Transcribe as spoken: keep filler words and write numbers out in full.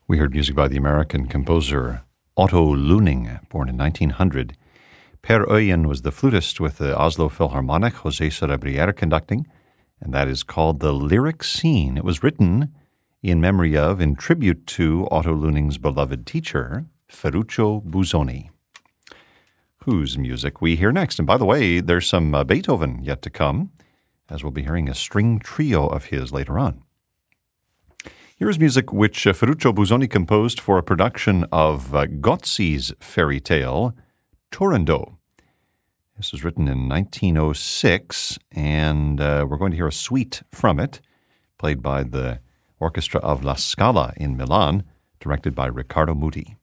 We heard music by the American composer Otto Luning, born in nineteen hundred. Per Oyen was the flutist with the Oslo Philharmonic, José Cerebriere conducting, and that is called The Lyric Scene. It was written in memory of, in tribute to, Otto Luning's beloved teacher, Ferruccio Busoni, whose music we hear next. And by the way, there's some uh, Beethoven yet to come, as we'll be hearing a string trio of his later on. Here's music which uh, Ferruccio Busoni composed for a production of uh, Gozzi's fairy tale, Turandot. This was written in nineteen oh six, and uh, we're going to hear a suite from it, played by the Orchestra of La Scala in Milan, directed by Riccardo Muti.